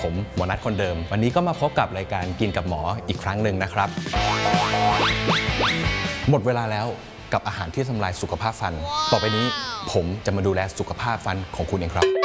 ผมหมอนัทคนเดิมวันนี้ก็มาพบกับรายการกินกับหมออีกครั้งหนึ่งนะครับหมดเวลาแล้วกับอาหารที่ทำลายสุขภาพฟันต่อไปนี้ผมจะมาดูแลสุขภาพฟันของคุณเองครับ